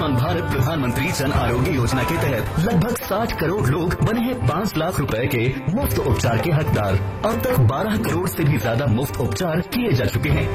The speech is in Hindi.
आयुष्मान भारत प्रधानमंत्री जन आरोग्य योजना के तहत लगभग 60 करोड़ लोग बने हैं 5 लाख रुपए के मुफ्त उपचार के हकदार। अब तक 12 करोड़ से भी ज्यादा मुफ्त उपचार किए जा चुके हैं।